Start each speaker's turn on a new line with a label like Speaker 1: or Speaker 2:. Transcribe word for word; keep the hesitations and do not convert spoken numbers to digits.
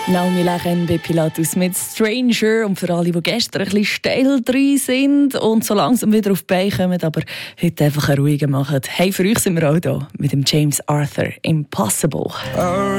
Speaker 1: Naomi Legend bei Pilatus mit Stranger. Und für alle, die gestern ein bisschen steil drin sind und so langsam wieder auf die Beine kommen, aber heute einfach einen ruhigen machen. Hey, für euch sind wir auch da mit dem James Arthur. Impossible.